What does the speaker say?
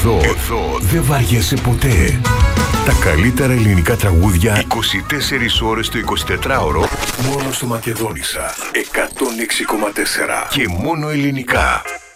Εδώ δεν βαριέσαι ποτέ. Τα καλύτερα ελληνικά τραγούδια 24 ώρες το 24ωρο μόνο στο Μακεδόνισσα 106,4 και μόνο ελληνικά.